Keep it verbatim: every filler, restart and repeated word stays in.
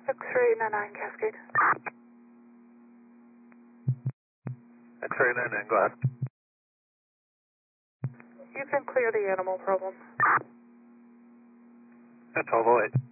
X-ray ninety-nine Cascade. X-ray ninety-nine, go ahead. You can clear the animal problem. At twelve oh eight.